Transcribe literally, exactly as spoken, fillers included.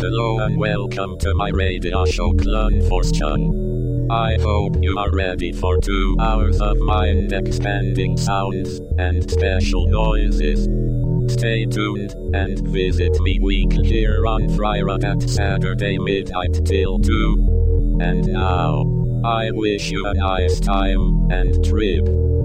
Hello and welcome to my radio show Clone Force Chun. I hope you are ready for two hours of mind-expanding sounds and special noises. Stay tuned and visit me weekly here on Friday at Saturday midnight till two. And now, I wish you a nice time and trip.